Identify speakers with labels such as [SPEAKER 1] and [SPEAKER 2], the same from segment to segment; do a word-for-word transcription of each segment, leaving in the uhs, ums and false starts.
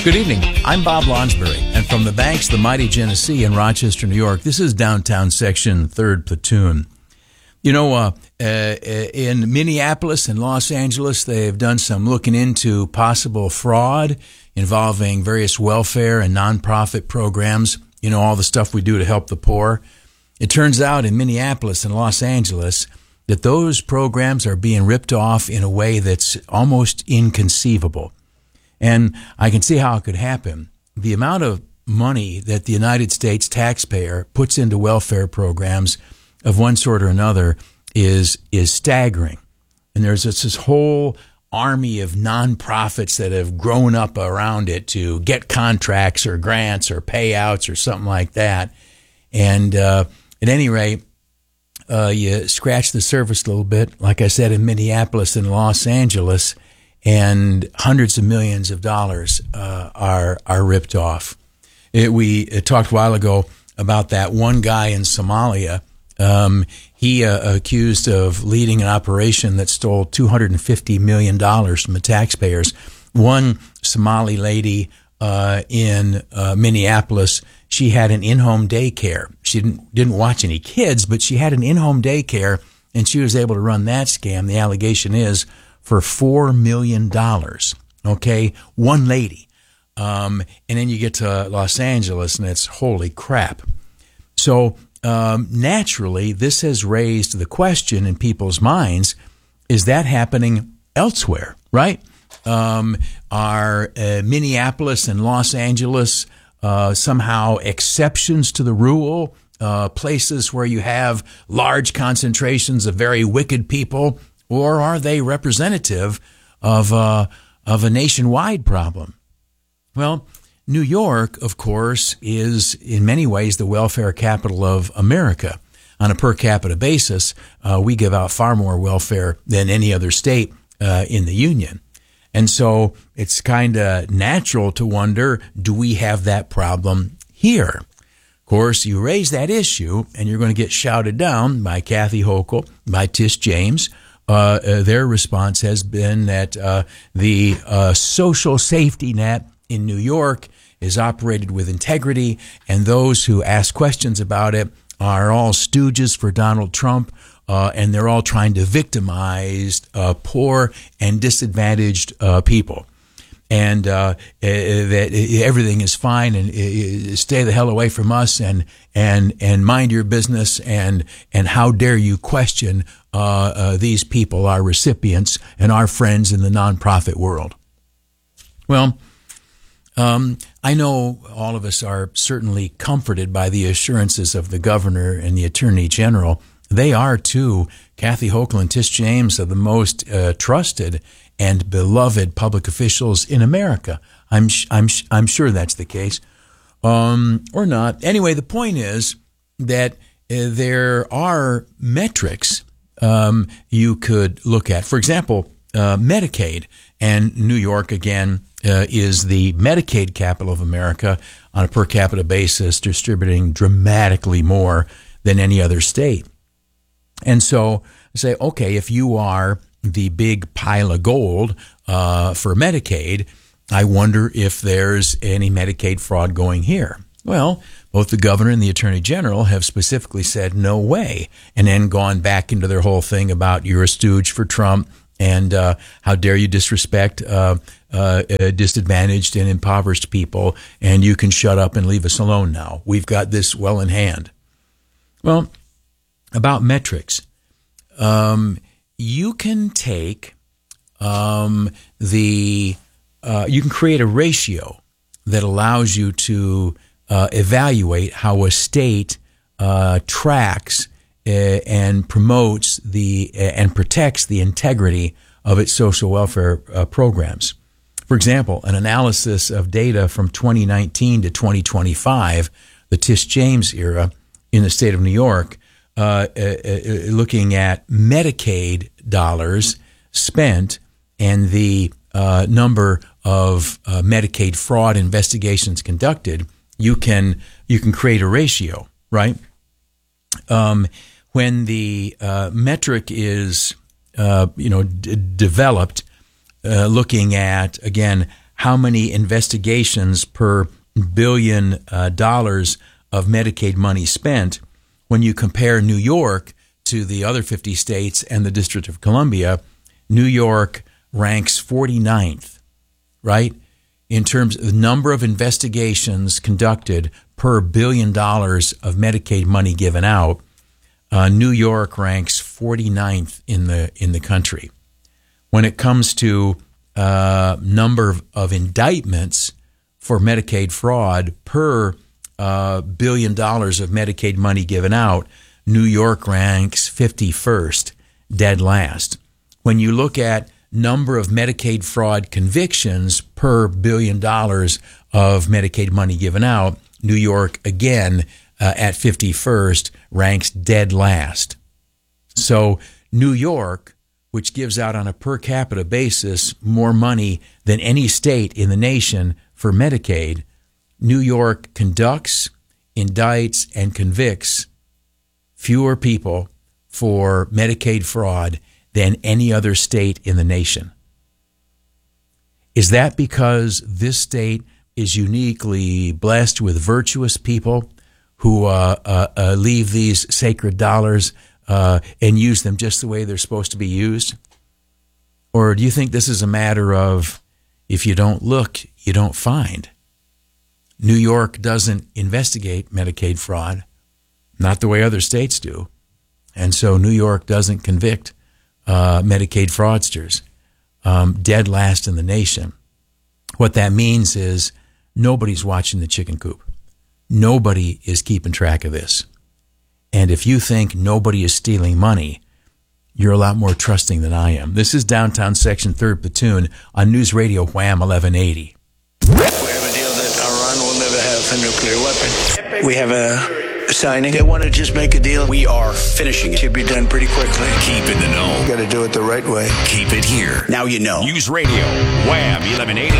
[SPEAKER 1] Good evening. I'm Bob Lonsbury, and from the banks of the mighty Genesee in Rochester, New York, this is Downtown Section, third Platoon. You know, uh, uh, in Minneapolis and Los Angeles, they've done some looking into possible fraud involving various welfare and nonprofit programs, you know, all the stuff we do to help the poor. It turns out in Minneapolis and Los Angeles that those programs are being ripped off in a way that's almost inconceivable. And I can see how it could happen. The amount of money that the United States taxpayer puts into welfare programs of one sort or another is is staggering. And there's this, this whole army of nonprofits that have grown up around it to get contracts or grants or payouts or something like that. And uh, at any rate, uh, you scratch the surface a little bit, like I said, in Minneapolis and Los Angeles, and hundreds of millions of dollars uh, are are ripped off. It, we it talked a while ago about that one guy in Somalia. Um, he uh, accused of leading an operation that stole two hundred fifty million dollars from the taxpayers. One Somali lady uh, in uh, Minneapolis, she had an in-home daycare. She didn't didn't watch any kids, but she had an in-home daycare, and she was able to run that scam. The allegation is for four million dollars, okay? One lady. Um, and then you get to Los Angeles, and it's holy crap. So um, naturally, this has raised the question in people's minds, is that happening elsewhere, right? Um, are uh, Minneapolis and Los Angeles uh, somehow exceptions to the rule, uh, places where you have large concentrations of very wicked people? Or are they representative of uh, of a nationwide problem? Well, New York, of course, is in many ways the welfare capital of America. On a per capita basis, uh, we give out far more welfare than any other state uh, in the Union. And so it's kind of natural to wonder, do we have that problem here? Of course, you raise that issue, and you're going to get shouted down by Kathy Hochul, by Tish James. Uh, uh, their response has been that uh, the uh, social safety net in New York is operated with integrity, and those who ask questions about it are all stooges for Donald Trump, uh, and they're all trying to victimize uh, poor and disadvantaged uh, people. And uh, uh, that everything is fine, and uh, stay the hell away from us, and and and mind your business, and and how dare you question uh, uh, these people, our recipients and our friends in the nonprofit world. Well, um, I know all of us are certainly comforted by the assurances of the governor and the attorney general. They are too. Kathy Hochul and Tish James are the most uh, trusted and beloved public officials in America. I'm sh- I'm sh- I'm sure that's the case, um, or not. Anyway, the point is that uh, there are metrics um, you could look at. For example, uh, Medicaid, and New York again uh, is the Medicaid capital of America on a per capita basis, distributing dramatically more than any other state. And so say, okay, if you are the big pile of gold uh, for Medicaid, I wonder if there's any Medicaid fraud going here. Well, both the governor and the attorney general have specifically said no way, and then gone back into their whole thing about you're a stooge for Trump, and uh, how dare you disrespect uh, uh, uh, disadvantaged and impoverished people, and you can shut up and leave us alone now. We've got this well in hand. Well, about metrics. Um, You can take um, the, uh, you can create a ratio that allows you to uh, evaluate how a state uh, tracks uh, and promotes the uh, and protects the integrity of its social welfare uh, programs. For example, an analysis of data from twenty nineteen to twenty twenty-five, the Tish James era in the state of New York, Uh, uh, uh, looking at Medicaid dollars spent and the uh, number of uh, Medicaid fraud investigations conducted, you can you can create a ratio, right? Um, when the uh, metric is uh, you know d- developed, uh, looking at again how many investigations per billion uh, dollars of Medicaid money spent, when you compare New York to the other fifty states and the District of Columbia, New York ranks forty-ninth, right? In terms of the number of investigations conducted per billion dollars of Medicaid money given out, uh, New York ranks forty-ninth in the in the country. When it comes to uh, number of, of indictments for Medicaid fraud per uh, billion dollars of Medicaid money given out, New York ranks fifty-first, dead last. When you look at number of Medicaid fraud convictions per billion dollars of Medicaid money given out, New York, again, uh, at fifty-first, ranks dead last. So New York, which gives out on a per capita basis more money than any state in the nation for Medicaid, New York conducts, indicts, and convicts fewer people for Medicaid fraud than any other state in the nation. Is that because this state is uniquely blessed with virtuous people who uh, uh, uh, leave these sacred dollars uh, and use them just the way they're supposed to be used? Or do you think this is a matter of, if you don't look, you don't find? New York doesn't investigate Medicaid fraud, not the way other states do. And so New York doesn't convict uh, Medicaid fraudsters, um, dead last in the nation. What that means is nobody's watching the chicken coop. Nobody is keeping track of this. And if you think nobody is stealing money, you're a lot more trusting than I am. This is Downtown Section, third Platoon on News Radio Wham eleven eighty.
[SPEAKER 2] We have a deal that Iran will never have a nuclear weapon. We have a signing. They want to just make a deal.
[SPEAKER 3] We are finishing it.
[SPEAKER 2] Should be done pretty quickly.
[SPEAKER 3] Keep in the know.
[SPEAKER 2] You got to do it the right way.
[SPEAKER 3] Keep it here.
[SPEAKER 2] Now you know.
[SPEAKER 3] News Radio Wham eleven eighty.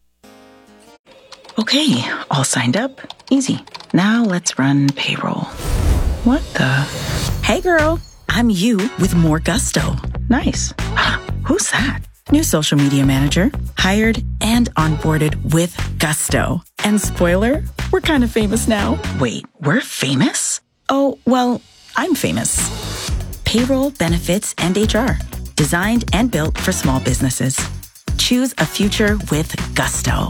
[SPEAKER 4] Okay, all signed up. Easy. Now let's run payroll. What the? Hey girl, I'm you with more gusto. Nice. Who's that? New social media manager. Hired and onboarded with gusto. And spoiler, we're kind of famous now. Wait, we're famous? Oh, well, I'm famous. Payroll, benefits, and H R. Designed and built for small businesses. Choose a future with gusto.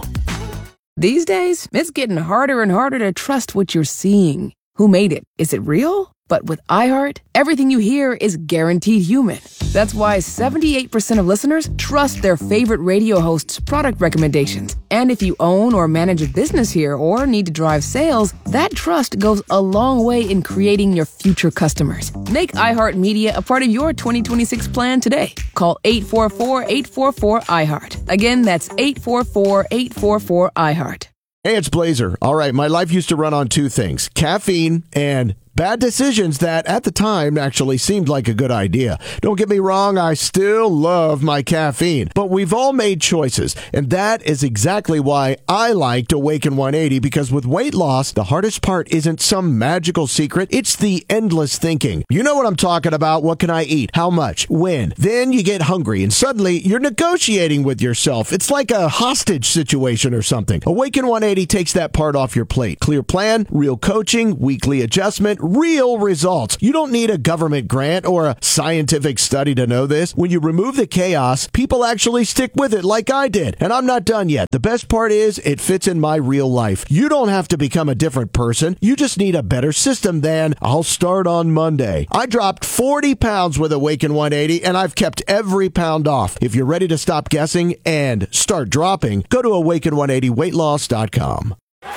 [SPEAKER 5] These days, it's getting harder and harder to trust what you're seeing. Who made it? Is it real? But with iHeart, everything you hear is guaranteed human. That's why seventy-eight percent of listeners trust their favorite radio host's product recommendations. And if you own or manage a business here or need to drive sales, that trust goes a long way in creating your future customers. Make iHeartMedia a part of your twenty twenty-six plan today. Call eight four four, eight four four, iHeart. Again, that's eight four four, eight four four, iHeart.
[SPEAKER 6] Hey, it's Blazer. All right, my life used to run on two things, caffeine and bad decisions that, at the time, actually seemed like a good idea. Don't get me wrong, I still love my caffeine. But we've all made choices, and that is exactly why I liked Awaken one eighty, because with weight loss, the hardest part isn't some magical secret, it's the endless thinking. You know what I'm talking about. What can I eat? How much? When? Then you get hungry, and suddenly you're negotiating with yourself. It's like a hostage situation or something. Awaken one eighty takes that part off your plate. Clear plan, real coaching, weekly adjustment, real results. You don't need a government grant or a scientific study to know this. When you remove the chaos, people actually stick with it like I did. And I'm not done yet. The best part is it fits in my real life. You don't have to become a different person. You just need a better system than I'll start on Monday. I dropped forty pounds with Awaken one eighty and I've kept every pound off. If you're ready to stop guessing and start dropping, go to awaken one eighty weight loss dot com.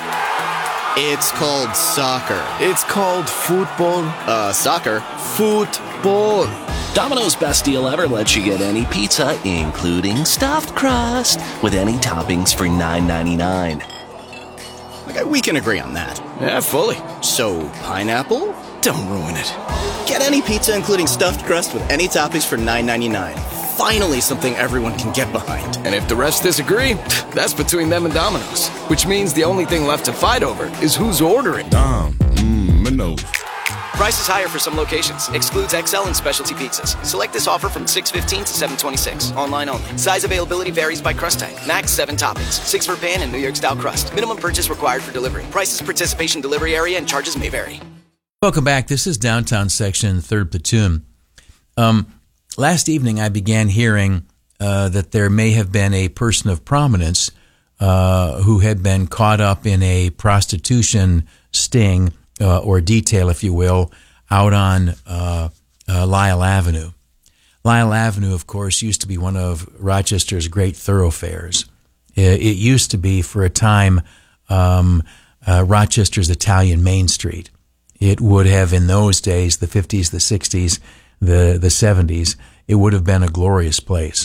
[SPEAKER 7] It's called soccer.
[SPEAKER 8] It's called football.
[SPEAKER 7] Uh, soccer.
[SPEAKER 8] Football.
[SPEAKER 9] Domino's best deal ever lets you get any pizza, including stuffed crust, with any toppings for nine ninety-nine.
[SPEAKER 7] Okay, we can agree on that.
[SPEAKER 8] Yeah, fully.
[SPEAKER 7] So, pineapple?
[SPEAKER 8] Don't ruin it.
[SPEAKER 7] Get any pizza, including stuffed crust, with any toppings for nine ninety-nine. Finally, something everyone can get behind.
[SPEAKER 8] And if the rest disagree, that's between them and Domino's. Which means the only thing left to fight over is who's ordering.
[SPEAKER 10] Dom, mmm, Minos.
[SPEAKER 7] Price is higher for some locations. Excludes X L and specialty pizzas. Select this offer from six fifteen to seven twenty-six. Online only. Size availability varies by crust type. Max seven toppings. Six for pan and New York style crust. Minimum purchase required for delivery. Prices, participation, delivery area, and charges may vary.
[SPEAKER 1] Welcome back. This is Downtown Section, third Platoon. Um, last evening, I began hearing uh, that there may have been a person of prominence uh, who had been caught up in a prostitution sting uh, or detail, if you will, out on uh, uh, Lyle Avenue. Lyle Avenue, of course, used to be one of Rochester's great thoroughfares. It, it used to be, for a time, um, uh, Rochester's Italian Main Street. It would have, in those days, the fifties, the sixties, the, the seventies, it would have been a glorious place.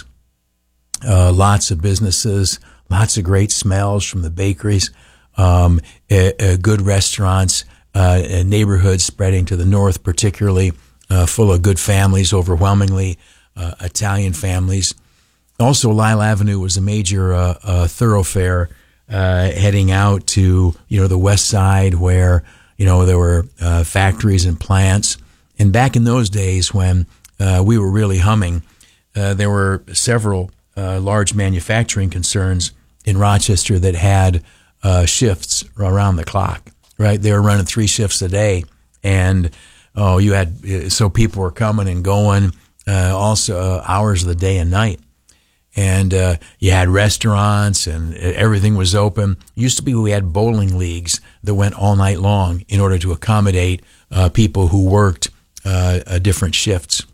[SPEAKER 1] Uh, lots of businesses, lots of great smells from the bakeries, um, uh, uh, good restaurants, uh, neighborhoods spreading to the north, particularly uh, full of good families, overwhelmingly uh, Italian families. Also, Lyle Avenue was a major uh, uh, thoroughfare uh, heading out to, you know, the west side where, you know, there were uh, factories and plants. And back in those days when uh, we were really humming, uh, there were several uh, large manufacturing concerns in Rochester that had uh, shifts around the clock, right? They were running three shifts a day. And, oh, you had, so people were coming and going, uh, also uh, hours of the day and night. And uh, you had restaurants and everything was open. Used to be we had bowling leagues that went all night long in order to accommodate uh, people who worked uh, uh, different shifts.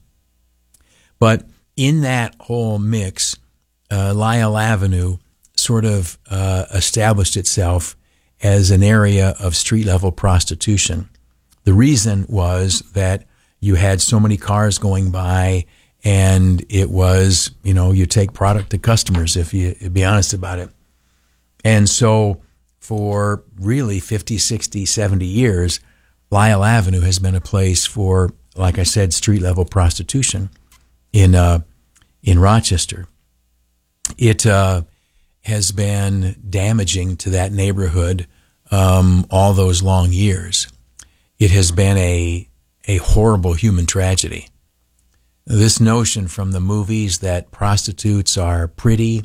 [SPEAKER 1] But in that whole mix, uh, Lyle Avenue sort of uh, established itself as an area of street-level prostitution. The reason was that you had so many cars going by, and it was, you know, you take product to customers, if you be honest about it. And so for really fifty, sixty, seventy years, Lyle Avenue has been a place for, like I said, street-level prostitution in uh, in Rochester. It uh, has been damaging to that neighborhood um, all those long years. It has been a a horrible human tragedy. This notion from the movies that prostitutes are pretty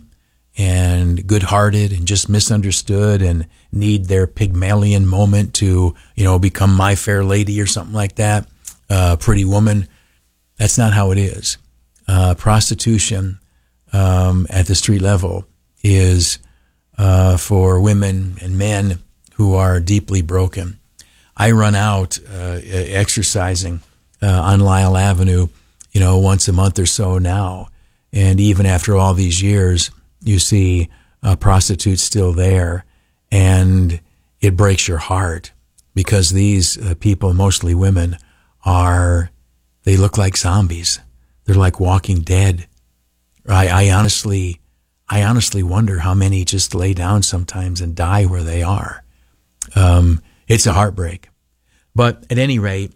[SPEAKER 1] and good-hearted and just misunderstood and need their Pygmalion moment to, you know, become My Fair Lady or something like that, uh, Pretty Woman. That's not how it is. Uh, prostitution um, at the street level is uh, for women and men who are deeply broken. I run out uh, exercising uh, on Lyle Avenue, you know, once a month or so now. And even after all these years, you see uh, prostitutes still there. And it breaks your heart because these uh, people, mostly women, are, they look like zombies. They're like Walking Dead. I, I honestly, I honestly wonder how many just lay down sometimes and die where they are. Um, it's a heartbreak. But at any rate,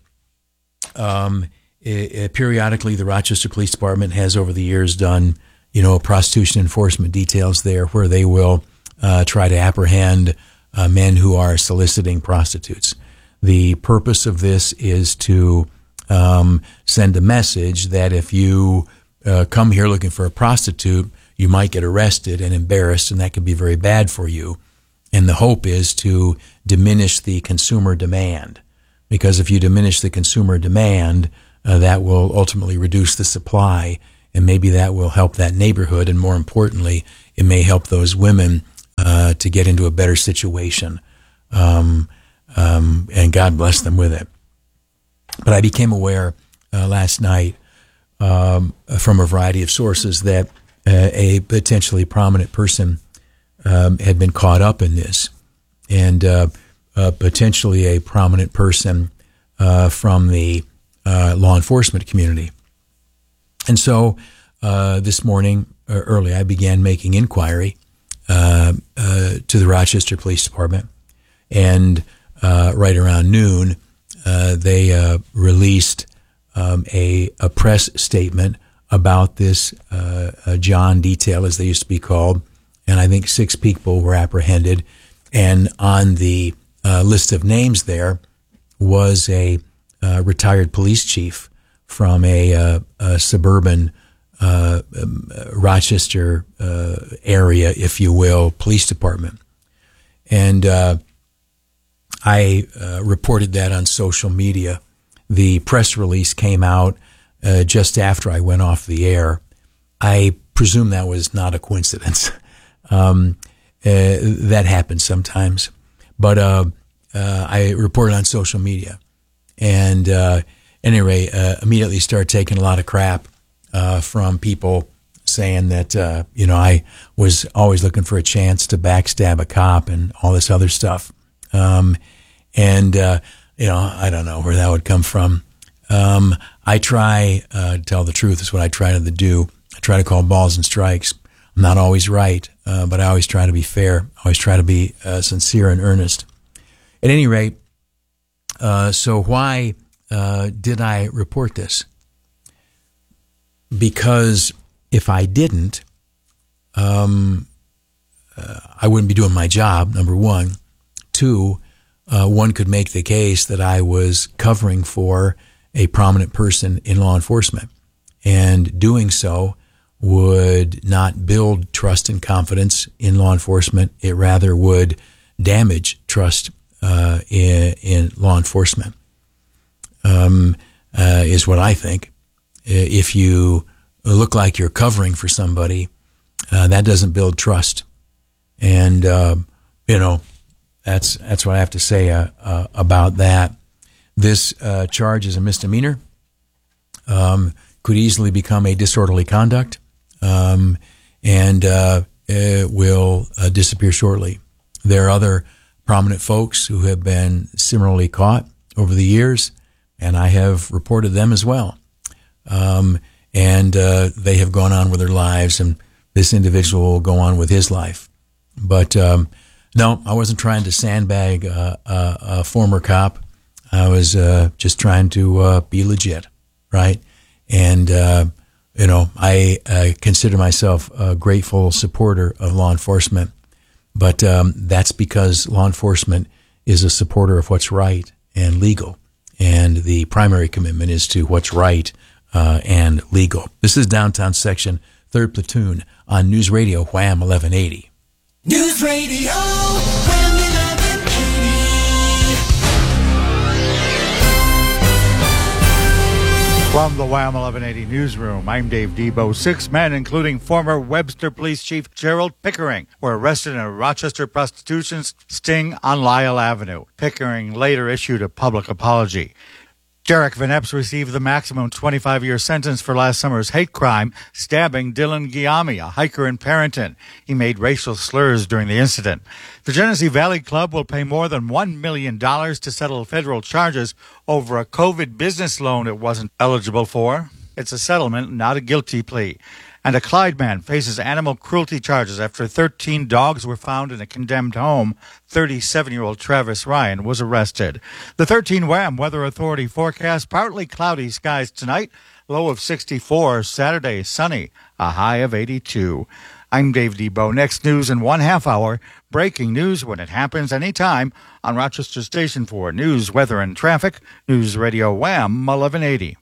[SPEAKER 1] um, it, it, periodically the Rochester Police Department has over the years done, you know, prostitution enforcement details there where they will uh, try to apprehend uh, men who are soliciting prostitutes. The purpose of this is to um, send a message that if you uh, come here looking for a prostitute, you might get arrested and embarrassed, and that could be very bad for you. And the hope is to diminish the consumer demand, because if you diminish the consumer demand, uh, that will ultimately reduce the supply, and maybe that will help that neighborhood, and more importantly, it may help those women uh, to get into a better situation, um, um, and God bless them with it. But I became aware uh, last night um, from a variety of sources that uh, a potentially prominent person um, had been caught up in this, and uh, uh, potentially a prominent person uh, from the uh, law enforcement community. And so uh, this morning, uh, early, I began making inquiry uh, uh, to the Rochester Police Department, and uh, right around noon, uh, they uh, released um, a, a press statement about this uh, uh, John detail, as they used to be called, and I think six people were apprehended. And on the uh, list of names there was a uh, retired police chief from a, uh, a suburban uh, um, Rochester uh, area, if you will, police department. And uh, I uh, reported that on social media. The press release came out uh, just after I went off the air. I presume that was not a coincidence. um, uh, that happens sometimes. But uh, uh, I reported on social media. And uh, anyway, uh, immediately started taking a lot of crap uh, from people saying that, uh, you know, I was always looking for a chance to backstab a cop and all this other stuff. Um, and, uh, you know, I don't know where that would come from. Um, I try, uh, to tell the truth is what I try to do. I try to call balls and strikes. I'm not always right, uh, but I always try to be fair. I always try to be uh, sincere and earnest. At any rate, uh, so why uh, did I report this? Because if I didn't, um, uh, I wouldn't be doing my job, number one. Two, uh, one could make the case that I was covering for a prominent person in law enforcement. And doing so would not build trust and confidence in law enforcement. It rather would damage trust uh, in, in law enforcement, um, uh, is what I think. If you look like you're covering for somebody, uh, that doesn't build trust. And, uh, you know, that's that's what I have to say uh, uh, about that. This uh, charge is a misdemeanor. Um, could easily become a disorderly conduct, um, and uh, it will uh, disappear shortly. There are other prominent folks who have been similarly caught over the years, and I have reported them as well. Um, and uh, they have gone on with their lives, and this individual will go on with his life. But um, no, I wasn't trying to sandbag uh, a, a former cop. I was uh, just trying to uh, be legit, right? And, uh, you know, I, I consider myself a grateful supporter of law enforcement, but um, that's because law enforcement is a supporter of what's right and legal. And the primary commitment is to what's right uh, and legal. This is Downtown Section, third Platoon on News Radio Wham eleven eighty.
[SPEAKER 10] News Radio Wham eleven eighty.
[SPEAKER 11] From the Wham eleven eighty newsroom, I'm Dave Debo. Six men, including former Webster Police Chief Gerald Pickering, were arrested in a Rochester prostitution sting on Lyle Avenue. Pickering later issued a public apology. Derek Van Epps received the maximum twenty-five-year sentence for last summer's hate crime, stabbing Dylan Guillaume, a hiker in Parrington. He made racial slurs during the incident. The Genesee Valley Club will pay more than one million dollars to settle federal charges over a COVID business loan it wasn't eligible for. It's a settlement, not a guilty plea. And a Clyde man faces animal cruelty charges after thirteen dogs were found in a condemned home. thirty-seven-year-old Travis Ryan was arrested. The thirteen Wham Weather Authority forecast partly cloudy skies tonight, low of sixty-four. Saturday, sunny, a high of eighty-two. I'm Dave Debo. Next news in one half hour. Breaking news when it happens anytime on Rochester Station for news, weather, and traffic. News Radio Wham eleven eighty.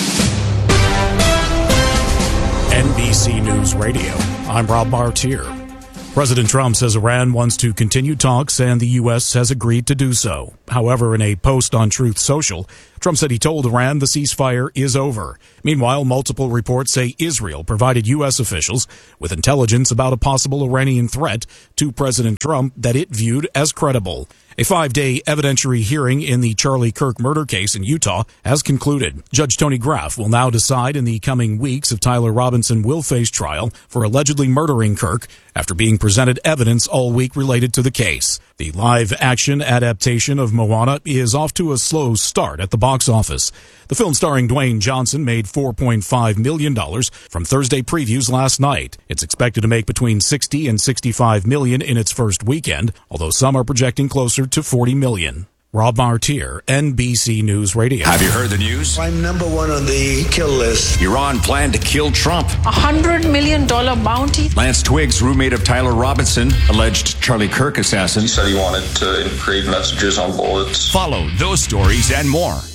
[SPEAKER 12] N B C News Radio. I'm Rob Martier. President Trump says Iran wants to continue talks and the U S has agreed to do so. However, in a post on Truth Social, Trump said he told Iran the ceasefire is over. Meanwhile, multiple reports say Israel provided U S officials with intelligence about a possible Iranian threat to President Trump that it viewed as credible. A five-day evidentiary hearing in the Charlie Kirk murder case in Utah has concluded. Judge Tony Graff will now decide in the coming weeks if Tyler Robinson will face trial for allegedly murdering Kirk after being presented evidence all week related to the case. The live-action adaptation of Moana is off to a slow start at the box office. The film starring Dwayne Johnson made four point five million dollars from Thursday previews last night. It's expected to make between sixty and sixty-five million dollars in its first weekend, although some are projecting closer to forty million dollars. Rob Martier, N B C News Radio.
[SPEAKER 3] Have you heard the news?
[SPEAKER 2] I'm number one on the kill list.
[SPEAKER 3] Iran planned to kill Trump.
[SPEAKER 13] A hundred million dollar bounty.
[SPEAKER 3] Lance Twiggs, roommate of Tyler Robinson, alleged Charlie Kirk assassin.
[SPEAKER 14] He said he wanted to engrave messages on bullets.
[SPEAKER 3] Follow those stories and more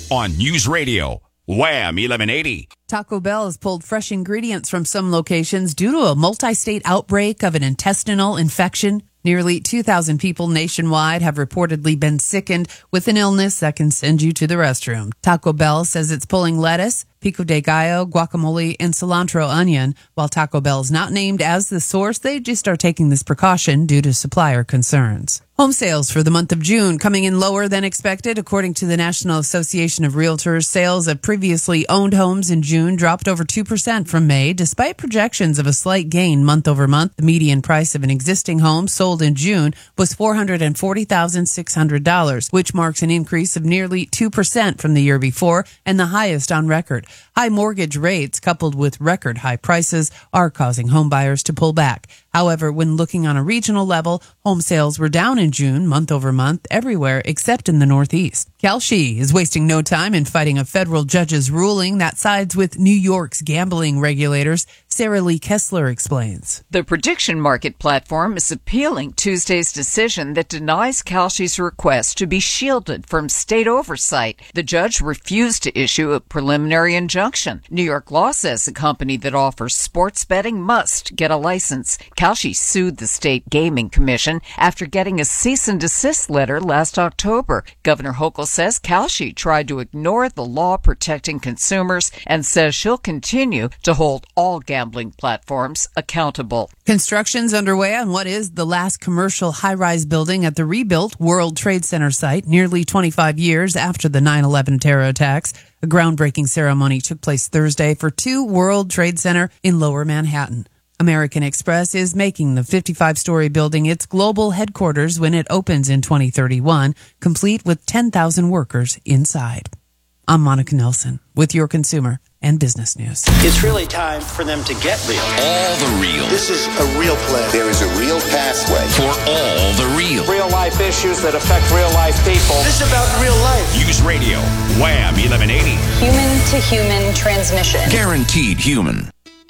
[SPEAKER 3] on News Radio Wham eleven eighty.
[SPEAKER 14] Taco Bell has pulled fresh ingredients from some locations due to a multi-state outbreak of an intestinal infection. Nearly two thousand people nationwide have reportedly been sickened with an illness that can send you to the restroom. Taco Bell says it's pulling lettuce, pico de gallo, guacamole, and cilantro onion. While Taco Bell is not named as the source, they just are taking this precaution due to supplier concerns. Home sales for the month of June coming in lower than expected. According to the National Association of Realtors, sales of previously owned homes in June dropped over two percent from May, despite projections of a slight gain month over month. The median price of an existing home sold in June was four hundred forty thousand six hundred dollars, which marks an increase of nearly two percent from the year before and the highest on record. High mortgage rates coupled with record high prices are causing homebuyers to pull back. However, when looking on a regional level, home sales were down in June, month over month, everywhere except in the Northeast. Kalshi is wasting no time in fighting a federal judge's ruling that sides with New York's gambling regulators. Sarah Lee Kessler explains.
[SPEAKER 15] The prediction market platform is appealing Tuesday's decision that denies Kalshi's request to be shielded from state oversight. The judge refused to issue a preliminary injunction. New York law says a company that offers sports betting must get a license. Kalshi sued the state gaming commission after getting a cease and desist letter last October. Governor Hochul says Kalshi tried to ignore the law protecting consumers and says she'll continue to hold all gambling platforms accountable.
[SPEAKER 14] Construction's underway on what is the last commercial high-rise building at the rebuilt World Trade Center site nearly twenty-five years after the nine eleven terror attacks. A groundbreaking ceremony took place Thursday for two World Trade Center in Lower Manhattan. American Express is making the fifty-five-story building its global headquarters when it opens in twenty thirty-one, complete with ten thousand workers inside. I'm Monica Nelson with your consumer and business news.
[SPEAKER 16] It's really time for them to get real.
[SPEAKER 3] All the real.
[SPEAKER 16] This is a real play.
[SPEAKER 17] There is a real pathway
[SPEAKER 3] for all the real.
[SPEAKER 18] Real life issues that affect real life people.
[SPEAKER 16] This is about real life.
[SPEAKER 3] News Radio Wham eleven eighty.
[SPEAKER 19] Human to human transmission.
[SPEAKER 3] Guaranteed human.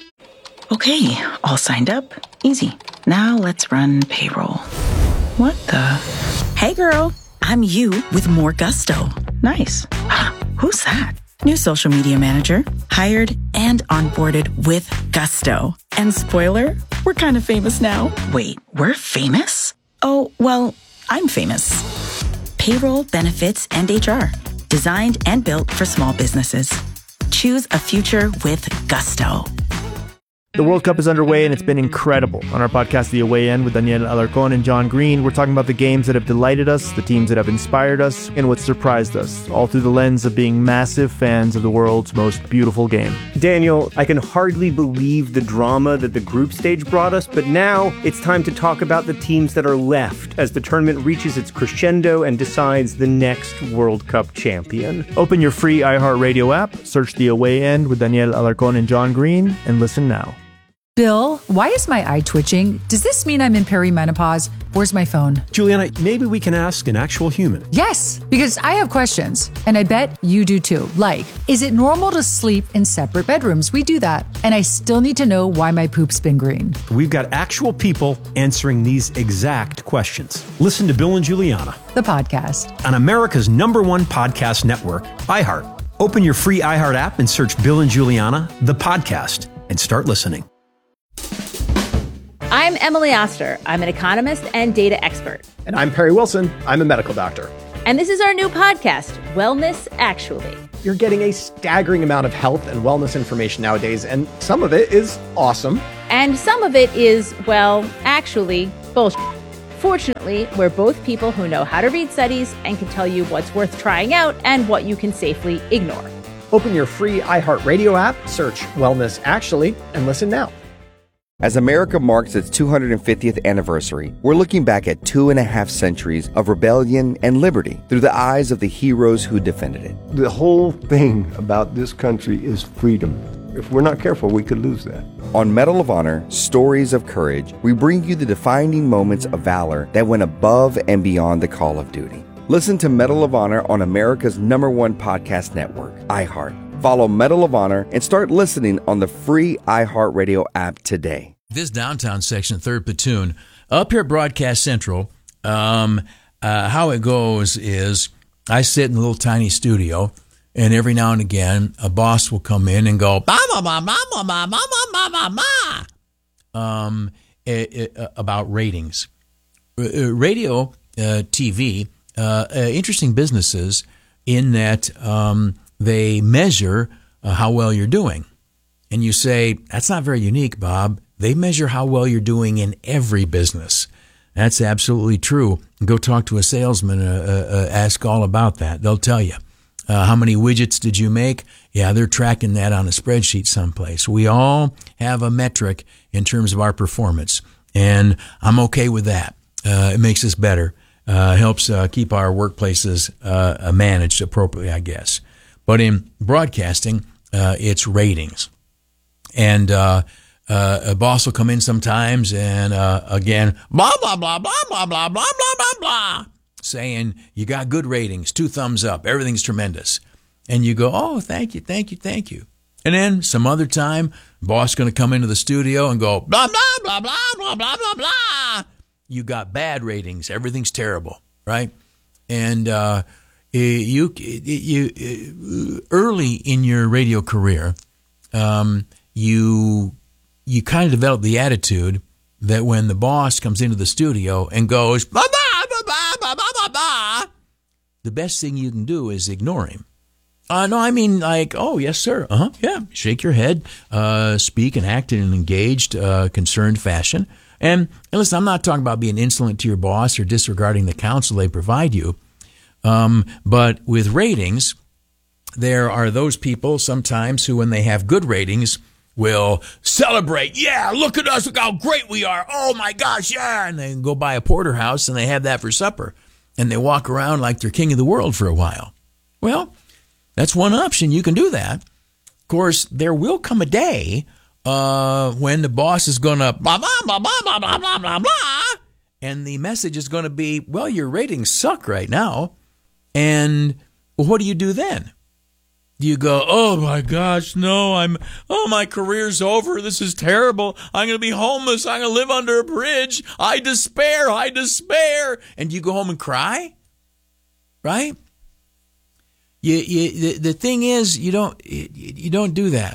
[SPEAKER 4] Okay, all signed up. Easy. Now let's run payroll. What the? Hey girl, I'm you with more gusto. Nice. Who's that? New social media manager, hired and onboarded with gusto. And spoiler, we're kind of famous now. Wait, we're famous? Oh, well, I'm famous. Payroll, benefits, and H R. Designed and built for small businesses. Choose a future with gusto.
[SPEAKER 20] The World Cup is underway and it's been incredible. On our podcast, The Away End, with Daniel Alarcón and John Green, we're talking about the games that have delighted us, the teams that have inspired us, and what surprised us, all through the lens of being massive fans of the world's most beautiful game.
[SPEAKER 21] Daniel, I can hardly believe the drama that the group stage brought us, but now it's time to talk about the teams that are left as the tournament reaches its crescendo and decides the next World Cup champion.
[SPEAKER 20] Open your free iHeartRadio app, search The Away End with Daniel Alarcón and John Green, and listen now.
[SPEAKER 22] Bill, why is my eye twitching? Does this mean I'm in perimenopause? Where's my phone?
[SPEAKER 23] Juliana, maybe we can ask an actual human.
[SPEAKER 22] Yes, because I have questions, and I bet you do too. Like, is it normal to sleep in separate bedrooms? We do that. And I still need to know why my poop's been green.
[SPEAKER 23] We've got actual people answering these exact questions. Listen to Bill and Juliana,
[SPEAKER 22] the podcast,
[SPEAKER 23] on America's number one podcast network, iHeart. Open your free iHeart app and search Bill and Juliana, the podcast, and start listening.
[SPEAKER 24] I'm Emily Oster. I'm an economist and data expert.
[SPEAKER 25] And I'm Perry Wilson. I'm a medical doctor.
[SPEAKER 24] And this is our new podcast, Wellness Actually.
[SPEAKER 25] You're getting a staggering amount of health and wellness information nowadays, and some of it is awesome.
[SPEAKER 24] And some of it is, well, actually, bullshit. Fortunately, we're both people who know how to read studies and can tell you what's worth trying out and what you can safely ignore.
[SPEAKER 25] Open your free iHeartRadio app, search Wellness Actually, and listen now.
[SPEAKER 26] As America marks its two hundred fiftieth anniversary, we're looking back at two and a half centuries of rebellion and liberty through the eyes of the heroes who defended it.
[SPEAKER 27] The whole thing about this country is freedom. If we're not careful, we could lose that.
[SPEAKER 26] On Medal of Honor, Stories of Courage, we bring you the defining moments of valor that went above and beyond the call of duty. Listen to Medal of Honor on America's number one podcast network, iHeart. Follow Medal of Honor and start listening on the free iHeartRadio app today.
[SPEAKER 1] This downtown section, third Platoon, up here at Broadcast Central, um, uh, how it goes is I sit in a little tiny studio And every now and again, a boss will come in and go, bah, bah, bah, bah, bah, bah, bah, bah, bah, bah, um, it, it, about ratings. Uh, radio, uh, T V, uh, uh, interesting businesses in that um, they measure uh, how well you're doing. And you say, that's not very unique, Bob. They measure how well you're doing in every business. That's absolutely true. Go talk to a salesman, uh, uh, ask all about that. They'll tell you. Uh, how many widgets did you make? Yeah, they're tracking that on a spreadsheet someplace. We all have a metric in terms of our performance, and I'm okay with that. Uh, it makes us better. Uh, helps uh, keep our workplaces uh, managed appropriately, I guess. But in broadcasting, uh, it's ratings. And uh, uh, a boss will come in sometimes and, uh, again, blah, blah, blah, blah, blah, blah, blah, blah, blah, blah, saying, you got good ratings, two thumbs up, everything's tremendous. And you go, oh, thank you, thank you, thank you. And then some other time, boss going to come into the studio and go, blah, blah, blah, blah, blah, blah, blah, blah. You got bad ratings, everything's terrible, right? And uh, you, you, early in your radio career, um, you, you kind of develop the attitude that when the boss comes into the studio and goes, blah, blah, Bah, bah, bah, bah, bah, the best thing you can do is ignore him. Uh, no, I mean like, oh, yes, sir. Uh-huh, yeah. Shake your head, uh, speak and act in an engaged, uh, concerned fashion. And, and listen, I'm not talking about being insolent to your boss or disregarding the counsel they provide you. Um, but with ratings, there are those people sometimes who, when they have good ratings, will celebrate. Yeah, look at us. Look how great we are. Oh, my gosh, yeah. And they go buy a porterhouse and they have that for supper. And they walk around like they're king of the world for a while. Well, that's one option. You can do that. Of course, there will come a day uh, when the boss is going to blah, blah, blah, blah, blah, blah, blah, blah, blah. And the message is going to be, well, your ratings suck right now. And well, what do you do then? You go, oh my gosh, no, I'm, oh, my career's over. This is terrible. I'm going to be homeless. I'm going to live under a bridge. I despair. I despair. And you go home and cry, right? You, you, the, the thing is, you don't, you, you don't do that.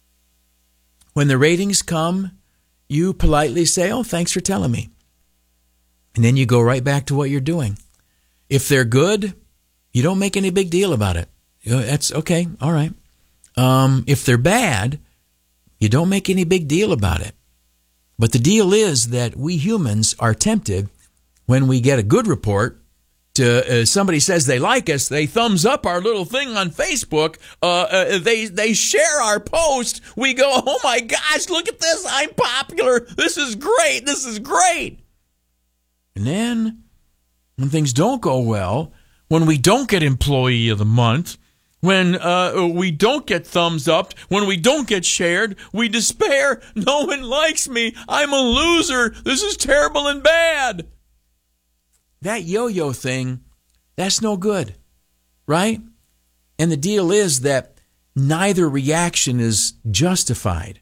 [SPEAKER 1] When the ratings come, you politely say, oh, thanks for telling me. And then you go right back to what you're doing. If they're good, you don't make any big deal about it. That's okay. All right. Um, if they're bad, you don't make any big deal about it. But the deal is that we humans are tempted when we get a good report to uh, somebody says they like us, they thumbs up our little thing on Facebook, uh, uh, they they share our post. We go, oh my gosh, look at this. I'm popular. This is great. This is great. And then when things don't go well, when we don't get employee of the month, when uh, we don't get thumbs up, when we don't get shared, we despair. No one likes me. I'm a loser. This is terrible and bad. That yo-yo thing, that's no good, right? And the deal is that neither reaction is justified.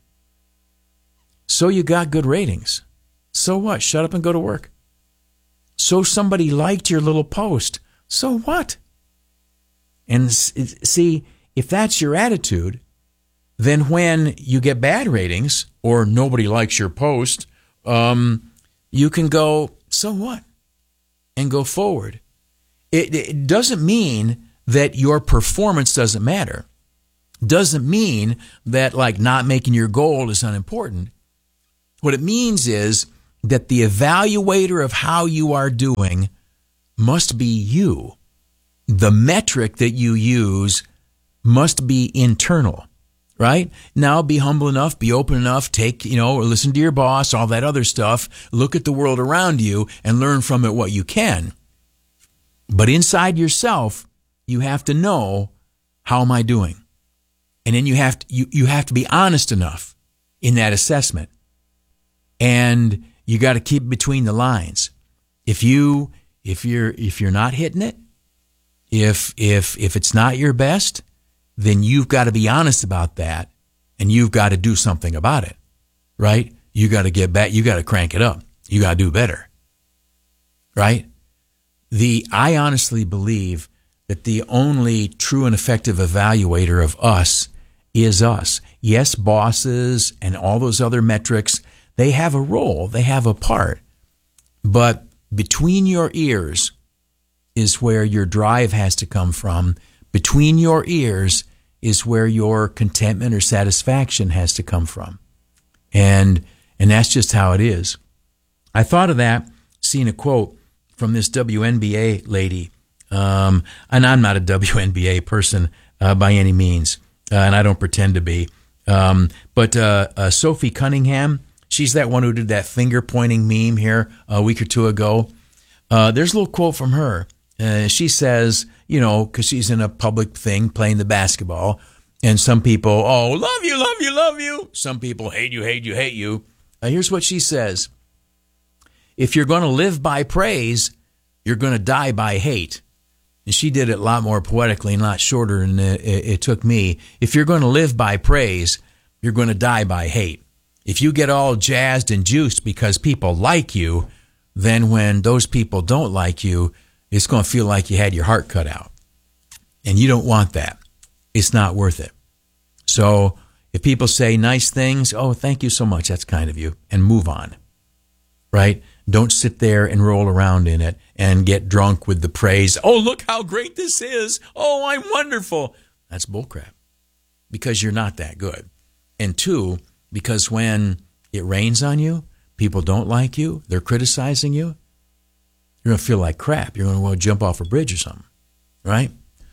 [SPEAKER 1] So you got good ratings. So what? Shut up and go to work. So somebody liked your little post. So what? And see, if that's your attitude, then when you get bad ratings or nobody likes your post, um, you can go, so what? And go forward. It, it doesn't mean that your performance doesn't matter. Doesn't mean that like not making your goal is unimportant. What it means is that the evaluator of how you are doing must be you. The metric that you use must be internal, right? Now be humble enough, be open enough, take, you know, listen to your boss, all that other stuff, look at the world around you and learn from it what you can. But inside yourself, you have to know, how am I doing? And then you have to, you, you have to be honest enough in that assessment. And you got to keep between the lines. If you, if you're, if you're not hitting it, If if if it's not your best, then you've got to be honest about that, and you've got to do something about it, right? You got to get back. You got to crank it up. You got to do better, right? The I honestly believe that the only true and effective evaluator of us is us. Yes, bosses and all those other metrics, they have a role, they have a part. But between your ears is where your drive has to come from. Between your ears is where your contentment or satisfaction has to come from. And and that's just how it is. I thought of that, seeing a quote from this W N B A lady. Um, and I'm not a W N B A person uh, by any means, uh, and I don't pretend to be. Um, but uh, uh, Sophie Cunningham, she's that one who did that finger-pointing meme here a week or two ago. Uh, there's a little quote from her. Uh, she says, you know, because she's in a public thing playing the basketball, and some people, oh, love you, love you, love you. Some people hate you, hate you, hate you. Uh, here's what she says. If you're going to live by praise, you're going to die by hate. And she did it a lot more poetically and a lot shorter than it, it, it took me. If you're going to live by praise, you're going to die by hate. If you get all jazzed and juiced because people like you, then when those people don't like you, it's going to feel like you had your heart cut out. And you don't want that. It's not worth it. So if people say nice things, oh, thank you so much, that's kind of you, and move on, right? Don't sit there and roll around in it and get drunk with the praise. Oh, look how great this is. Oh, I'm wonderful. That's bullcrap because you're not that good. And two, because when it rains on you, people don't like you, they're criticizing you, you're going to feel like crap. You're going to want to jump off a bridge or something, right?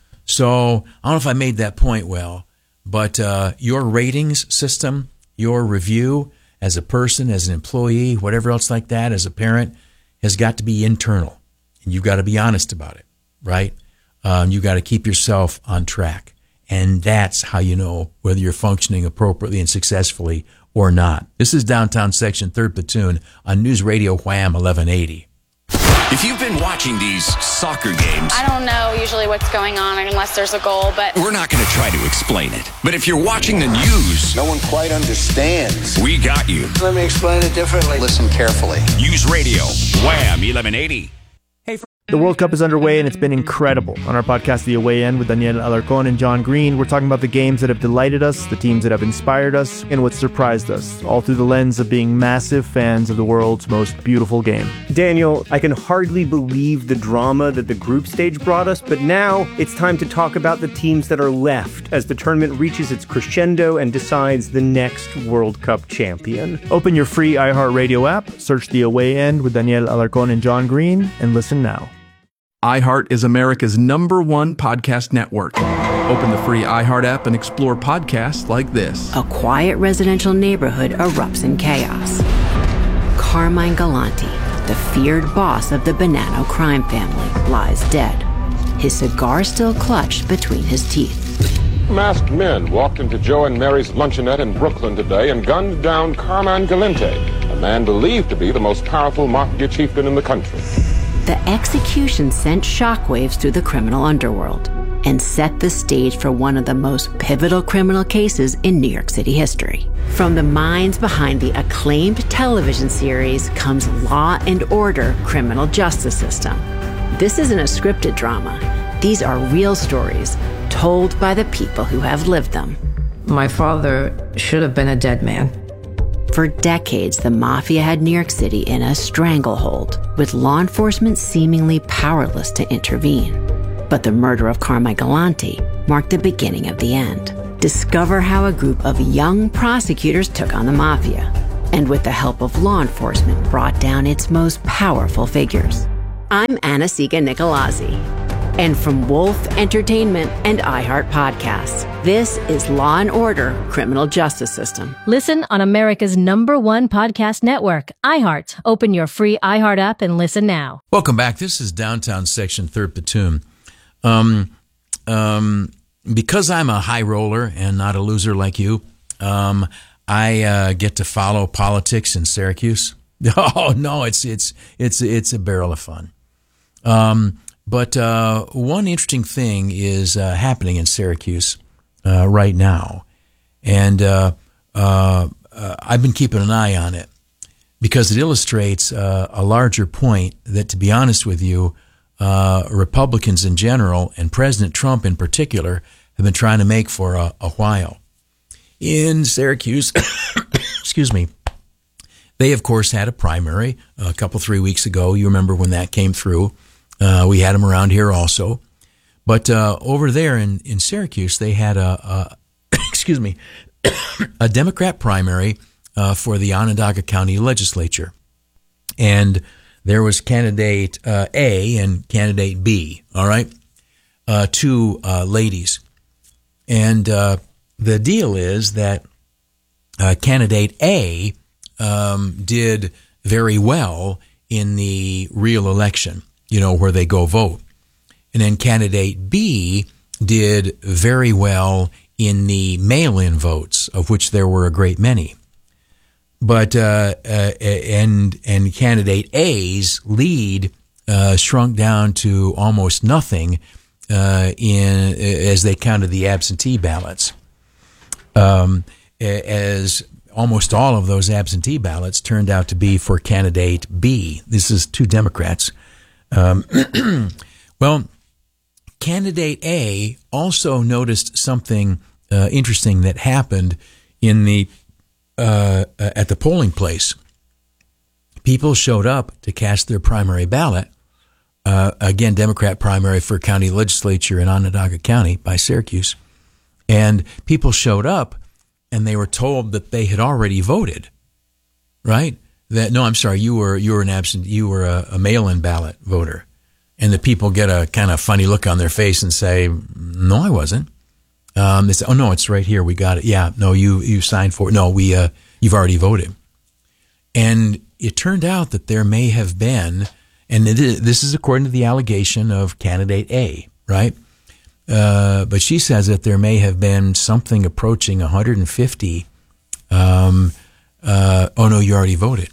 [SPEAKER 1] So I don't know if I made that point well, but uh, your ratings system, your review as a person, as an employee, whatever else like that, as a parent, has got to be internal. And you've got to be honest about it, right? Um, you've got to keep yourself on track. And that's how you know whether you're functioning appropriately and successfully or not. This is Downtown Section, third Platoon on News Radio Wham eleven eighty.
[SPEAKER 5] If you've been watching these soccer games,
[SPEAKER 19] I don't know usually what's going on unless there's a goal, but
[SPEAKER 5] we're not going to try to explain it. But if you're watching the news,
[SPEAKER 2] no one quite understands.
[SPEAKER 5] We got you.
[SPEAKER 2] Let me explain it differently.
[SPEAKER 5] Listen carefully. News Radio, Wham eleven eighty.
[SPEAKER 20] The World Cup is underway and it's been incredible. On our podcast, The Away End, with Daniel Alarcon and John Green, we're talking about the games that have delighted us, the teams that have inspired us, and what surprised us, all through the lens of being massive fans of the world's most beautiful game.
[SPEAKER 21] Daniel, I can hardly believe the drama that the group stage brought us, but now it's time to talk about the teams that are left as the tournament reaches its crescendo and decides the next World Cup champion.
[SPEAKER 20] Open your free iHeartRadio app, search The Away End with Daniel Alarcon and John Green, and listen now.
[SPEAKER 6] iHeart is America's number one podcast network. Open the free iHeart app and explore podcasts like this.
[SPEAKER 7] A quiet residential neighborhood erupts in chaos. Carmine Galante, the feared boss of the Bonanno crime family, lies dead, his cigar still clutched between his teeth.
[SPEAKER 8] Masked men walked into Joe and Mary's luncheonette in Brooklyn today and gunned down Carmine Galante, a man believed to be the most powerful mafia chieftain in the country.
[SPEAKER 7] The execution sent shockwaves through the criminal underworld and set the stage for one of the most pivotal criminal cases in New York City history. From the minds behind the acclaimed television series comes Law and Order: Criminal Justice System. This isn't a scripted drama. These are real stories told by the people who have lived them.
[SPEAKER 13] My father should have been a dead man.
[SPEAKER 7] For decades, the mafia had New York City in a stranglehold, with law enforcement seemingly powerless to intervene. But the murder of Carmine Galante marked the beginning of the end. Discover how a group of young prosecutors took on the mafia, and with the help of law enforcement, brought down its most powerful figures. I'm Anna-Sigga Nicolazzi. And from Wolf Entertainment and iHeart Podcasts, this is Law and Order: Criminal Justice System.
[SPEAKER 9] Listen on America's number one podcast network, iHeart. Open your free iHeart app and listen now.
[SPEAKER 1] Welcome back. This is Downtown Section, third Platoon. Um, um, because I'm a high roller and not a loser like you, um, I uh, get to follow politics in Syracuse. Oh no, it's it's it's it's a barrel of fun. Um, But uh, one interesting thing is uh, happening in Syracuse uh, right now, and uh, uh, uh, I've been keeping an eye on it because it illustrates uh, a larger point that, to be honest with you, uh, Republicans in general and President Trump in particular have been trying to make for a, a while. In Syracuse, excuse me, they, of course, had a primary a couple, three weeks ago. You remember when that came through. Uh, we had them around here also. But uh, over there in, in Syracuse, they had a, a excuse me, a Democrat primary uh, for the Onondaga County Legislature. And there was candidate uh, A and candidate B, all right, uh, two uh, ladies. And uh, the deal is that uh, candidate A um, did very well in the real election, you know, where they go vote. And then candidate B did very well in the mail-in votes, of which there were a great many. But uh, uh, and and candidate A's lead uh, shrunk down to almost nothing uh, in as they counted the absentee ballots. Um, as almost all of those absentee ballots turned out to be for candidate B. This is two Democrats. Um, well, candidate A also noticed something uh, interesting that happened in the uh, at the polling place. People showed up to cast their primary ballot. Uh, again, Democrat primary for county legislature in Onondaga County by Syracuse. And people showed up and they were told that they had already voted, right? That, no, I'm sorry, you were, you were an absent, you were a, a mail-in ballot voter. And the people get a kind of funny look on their face and say, no, I wasn't. Um, they say, oh, no, it's right here. We got it. Yeah, no, you, you signed for it. No, we, uh, you've already voted. And it turned out that there may have been, and it is, this is according to the allegation of candidate A, right? Uh, but she says that there may have been something approaching one hundred fifty. Um, uh, oh, no, you already voted.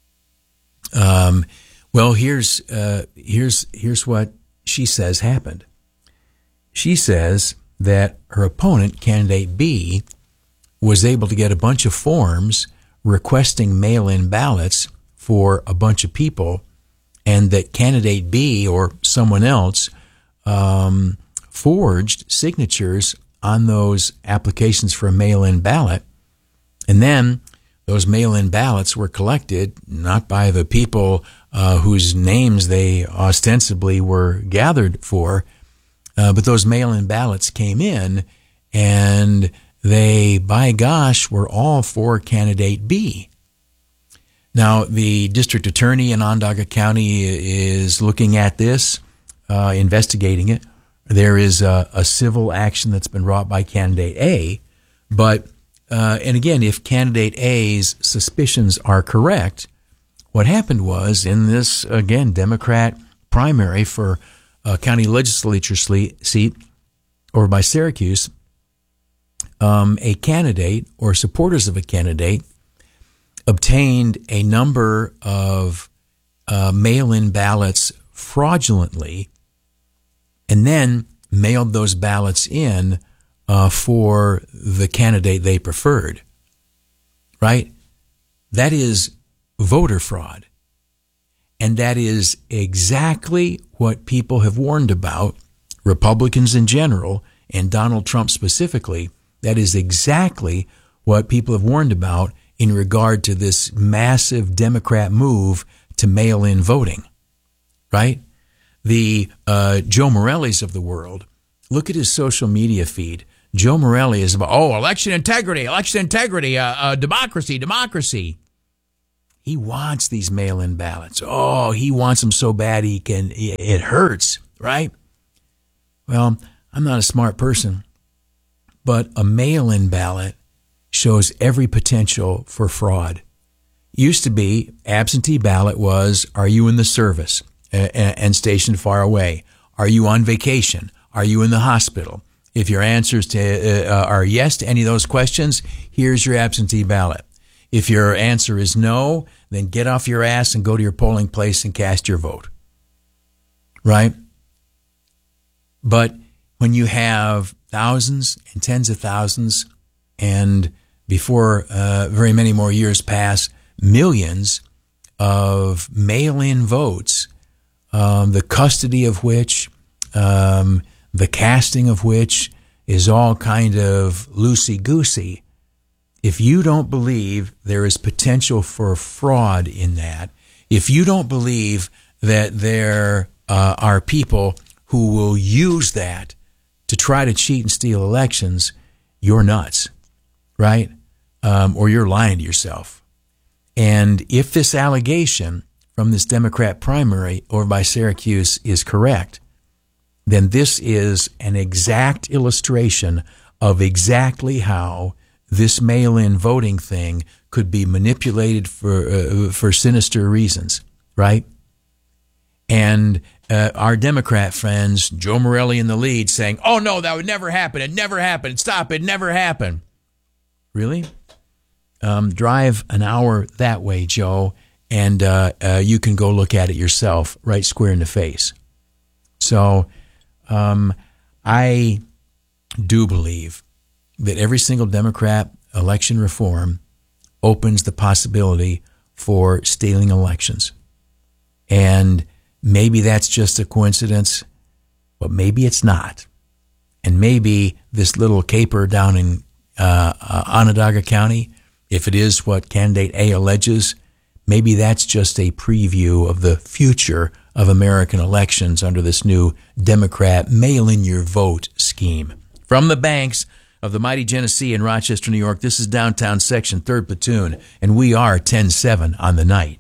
[SPEAKER 1] Um, well, here's, uh, here's, here's what she says happened. She says that her opponent, candidate B, was able to get a bunch of forms requesting mail-in ballots for a bunch of people, and that candidate B or someone else um, forged signatures on those applications for a mail-in ballot. And then those mail-in ballots were collected not by the people uh, whose names they ostensibly were gathered for, uh, but those mail-in ballots came in, and they, by gosh, were all for candidate B. Now, the district attorney in Onondaga County is looking at this, uh, investigating it. There is a, a civil action that's been brought by candidate A, but uh, and again, if candidate A's suspicions are correct, what happened was in this, again, Democrat primary for a county legislature seat over by Syracuse, um, a candidate or supporters of a candidate obtained a number of uh, mail-in ballots fraudulently and then mailed those ballots in uh, for the candidate they preferred, right? That is voter fraud. And that is exactly what people have warned about, Republicans in general, and Donald Trump specifically. That is exactly what people have warned about in regard to this massive Democrat move to mail-in voting, right? The uh, Joe Morellis of the world, look at his social media feed. Joe Morelli is about, oh, election integrity, election integrity, uh, uh, democracy, democracy. He wants these mail-in ballots. Oh, he wants them so bad he can, it hurts, right? Well, I'm not a smart person, but a mail-in ballot shows every potential for fraud. Used to be, absentee ballot was, are you in the service and stationed far away? Are you on vacation? Are you in the hospital? If your answers to, uh, are yes to any of those questions, here's your absentee ballot. If your answer is no, then get off your ass and go to your polling place and cast your vote. Right? But when you have thousands and tens of thousands, and before uh, very many more years pass, millions of mail-in votes um, the custody of which, um, the casting of which is all kind of loosey-goosey. If you don't believe there is potential for fraud in that, if you don't believe that there uh, are people who will use that to try to cheat and steal elections, you're nuts, right? Um, or you're lying to yourself. And if this allegation from this Democrat primary over by Syracuse is correct, then this is an exact illustration of exactly how this mail-in voting thing could be manipulated for uh, for sinister reasons, right? And uh, our Democrat friends, Joe Morelli in the lead, saying, "Oh no, that would never happen. It never happened. Stop it. Never happened." Really? Um, drive an hour that way, Joe, and uh, uh, you can go look at it yourself, right square in the face. So um, I do believe that every single Democrat election reform opens the possibility for stealing elections. And maybe that's just a coincidence, but maybe it's not. And maybe this little caper down in uh, uh, Onondaga County, if it is what candidate A alleges, maybe that's just a preview of the future of American elections under this new Democrat mail-in-your-vote scheme. From the banks of the mighty Genesee in Rochester, New York, this is Downtown Section, third Platoon, and we are ten seven on the night.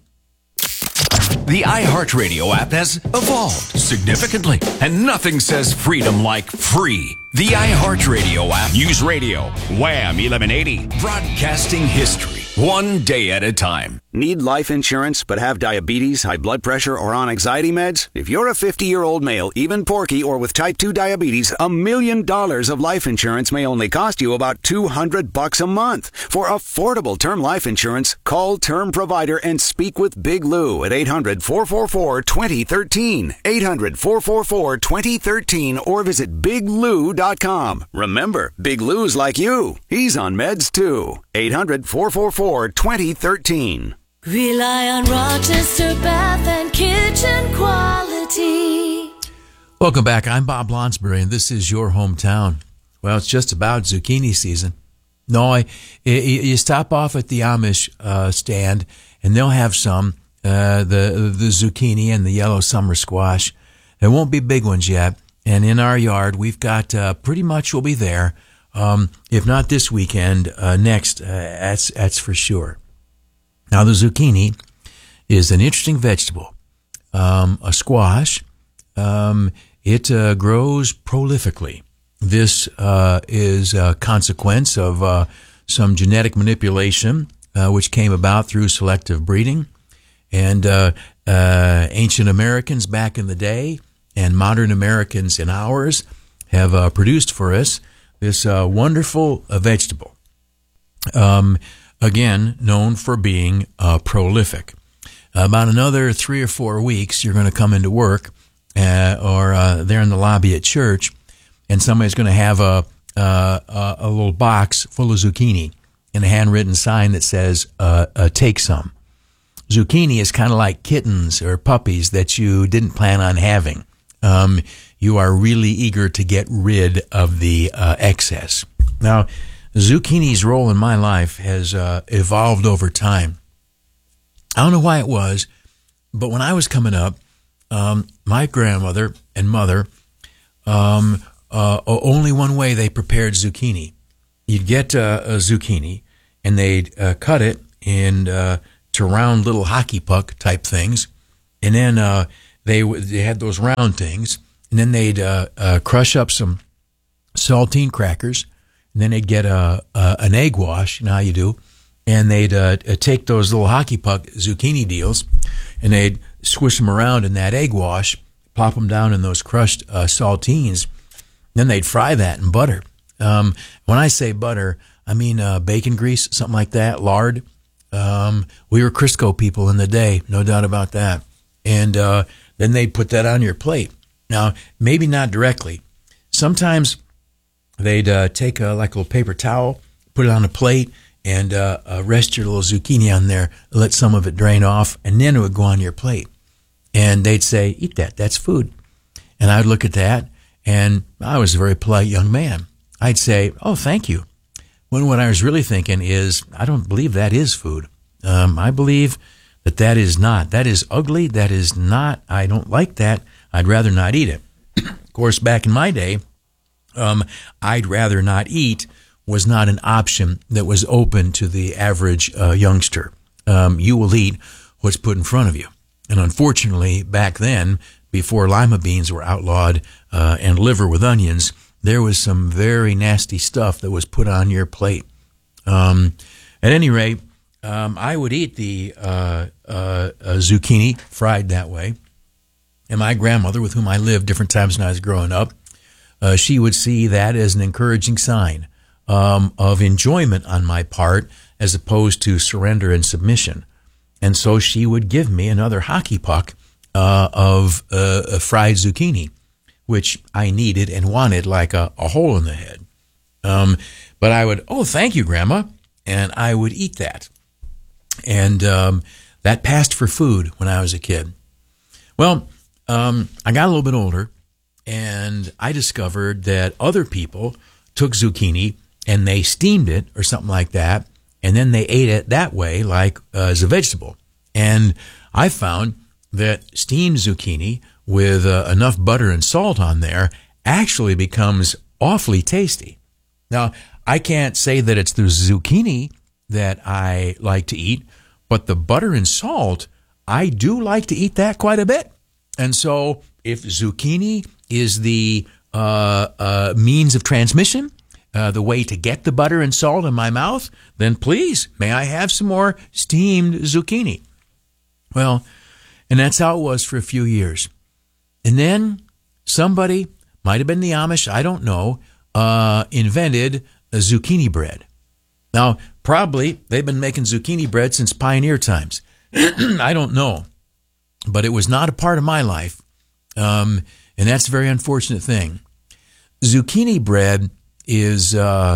[SPEAKER 5] The iHeartRadio app has evolved significantly, and nothing says freedom like free. The iHeartRadio app. News Radio, Wham eleven eighty, broadcasting history, one day at a time.
[SPEAKER 10] Need life insurance but have diabetes, high blood pressure, or on anxiety meds? If you're a fifty-year-old male, even porky, or with type two diabetes, a million dollars of life insurance may only cost you about two hundred bucks a month. For affordable term life insurance, call Term Provider and speak with Big Lou at eight hundred, four four four, two zero one three, eight hundred, four four four, two zero one three, or visit big lou dot com. Remember, Big Lou's like you. He's on meds too. eight hundred, four four four, two zero one three.
[SPEAKER 11] Rely on Rochester Bath and Kitchen quality.
[SPEAKER 1] Welcome back. I'm Bob Lonsbury, and this is your hometown. Well, it's just about zucchini season. No, I, you stop off at the Amish uh, stand, and they'll have some, uh, the the zucchini and the yellow summer squash. There won't be big ones yet, and in our yard, we've got uh, pretty much we'll be there. Um, if not this weekend, uh, next, uh, that's that's for sure. Now, the zucchini is an interesting vegetable, um, a squash. Um, it uh, grows prolifically. This uh, is a consequence of uh, some genetic manipulation, uh, which came about through selective breeding. And uh, uh, ancient Americans back in the day and modern Americans in ours have uh, produced for us this uh, wonderful uh, vegetable. Um Again, known for being uh, prolific. Uh, about another three or four weeks, you're going to come into work uh, or uh, there in the lobby at church, and somebody's going to have a, uh, a little box full of zucchini and a handwritten sign that says, uh, uh, take some. Zucchini is kind of like kittens or puppies that you didn't plan on having. Um, you are really eager to get rid of the uh, excess. Now, zucchini's role in my life has uh, evolved over time. I don't know why it was, but when I was coming up, um, my grandmother and mother, um, uh, only one way they prepared zucchini. You'd get uh, a zucchini, and they'd uh, cut it in uh, to round little hockey puck type things, and then uh, they they had those round things, and then they'd uh, uh, crush up some saltine crackers. And then they'd get a, a an egg wash, you know how you do, and they'd uh, take those little hockey puck zucchini deals, and they'd swish them around in that egg wash, plop them down in those crushed uh, saltines. Then they'd fry that in butter. Um, when I say butter, I mean uh, bacon grease, something like that, lard. Um, we were Crisco people in the day, no doubt about that. And uh, then they'd put that on your plate. Now, maybe not directly. Sometimes they'd uh, take a, like a little paper towel, put it on a plate, and uh, uh, rest your little zucchini on there, let some of it drain off, and then it would go on your plate. And they'd say, eat that, that's food. And I'd look at that, and I was a very polite young man. I'd say, oh, thank you. When what I was really thinking is, I don't believe that is food. Um, I believe that that is not. That is ugly. That is not. I don't like that. I'd rather not eat it. Of course, back in my day, um, I'd rather not eat was not an option that was open to the average uh, youngster. Um, you will eat what's put in front of you. And unfortunately, back then, before lima beans were outlawed uh, and liver with onions, there was some very nasty stuff that was put on your plate. Um, at any rate, um, I would eat the uh, uh, uh, zucchini fried that way. And my grandmother, with whom I lived different times when I was growing up, uh, she would see that as an encouraging sign um, of enjoyment on my part as opposed to surrender and submission. And so she would give me another hockey puck uh, of uh, a fried zucchini, which I needed and wanted like a, a hole in the head. Um, but I would, oh, thank you, Grandma, and I would eat that. And um, that passed for food when I was a kid. Well, um, I got a little bit older, and I discovered that other people took zucchini and they steamed it or something like that, and then they ate it that way, like uh, as a vegetable. And I found that steamed zucchini with uh, enough butter and salt on there actually becomes awfully tasty. Now, I can't say that it's the zucchini that I like to eat, but the butter and salt, I do like to eat that quite a bit. And so if zucchini is the uh, uh, means of transmission, uh, the way to get the butter and salt in my mouth, then please, may I have some more steamed zucchini? Well, and that's how it was for a few years. And then somebody, might have been the Amish, I don't know, uh, invented a zucchini bread. Now, probably they've been making zucchini bread since pioneer times. I don't know. But it was not a part of my life. Um, and that's a very unfortunate thing. Zucchini bread is, uh,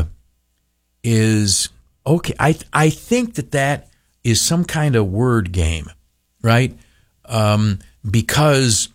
[SPEAKER 1] is okay. I, I think that that is some kind of word game, right? Um, because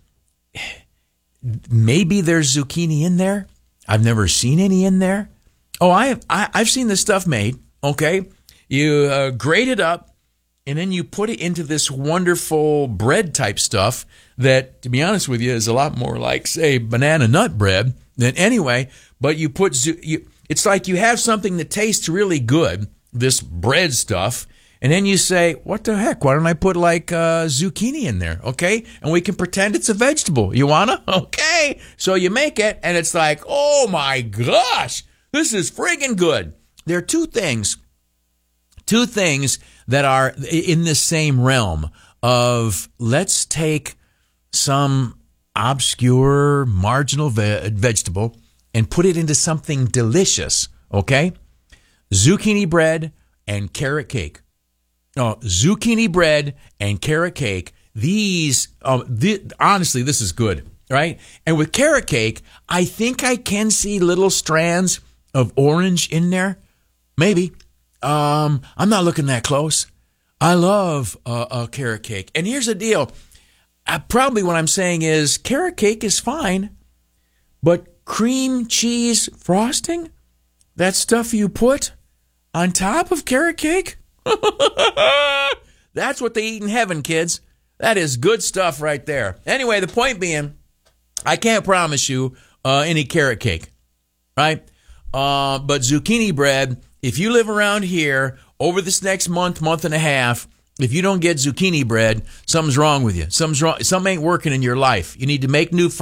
[SPEAKER 1] maybe there's zucchini in there. I've never seen any in there. Oh, I have, I, I've seen this stuff made, okay? You uh, grate it up, and then you put it into this wonderful bread type stuff that, to be honest with you, is a lot more like, say, banana nut bread than anyway. But you put, you, it's like you have something that tastes really good, this bread stuff, and then you say, what the heck, why don't I put like uh, zucchini in there, okay? And we can pretend it's a vegetable. You wanna? Okay. So you make it, and it's like, oh my gosh, this is friggin' good. There are two things, two things that are in this same realm of let's take some obscure, marginal ve- vegetable and put it into something delicious, okay? Zucchini bread and carrot cake. No, zucchini bread and carrot cake. These, um, th- honestly, this is good, right? And with carrot cake, I think I can see little strands of orange in there. Maybe. Um, I'm not looking that close. I love uh, a carrot cake. And here's the deal. I, probably what I'm saying is carrot cake is fine, but cream cheese frosting, that stuff you put on top of carrot cake, that's what they eat in heaven, kids. That is good stuff right there. Anyway, the point being, I can't promise you uh, any carrot cake, right? Uh, but zucchini bread, if you live around here over this next month, month and a half, if you don't get zucchini bread, something's wrong with you. Something's wrong. Something ain't working in your life. You need to make new friends.